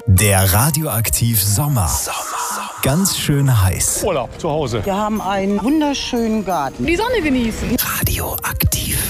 Der Radioaktiv Sommer. Ganz schön heiß. Urlaub zu Hause. Wir haben einen wunderschönen Garten. Die Sonne genießen. Radioaktiv.